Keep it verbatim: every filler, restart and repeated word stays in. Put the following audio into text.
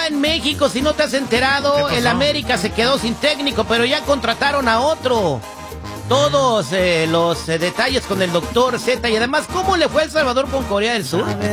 en México, si no te has enterado, el América se quedó sin técnico, pero ya contrataron a otro. Todos eh, los eh, detalles con el doctor Z y además, ¿cómo le fue a El Salvador con Corea del Sur?